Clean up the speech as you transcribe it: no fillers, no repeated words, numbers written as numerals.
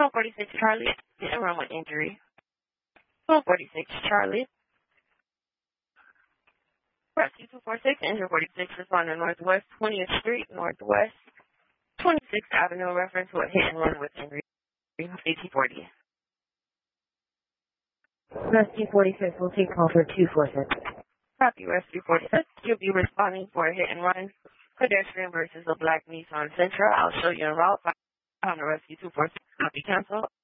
1246 Charlie, hit and run with injury. 1246 Charlie. Rescue 246, injured 46, responding Northwest 20th Street, Northwest 26th Avenue, reference with hit and run with injury. 1840. Rescue 46 will take call for 246. Copy, Rescue 46. You'll be responding for a hit and run. Pedestrian versus a black Nissan Sentra. I'll show you en route. On the Rescue 246. Copy, cancel.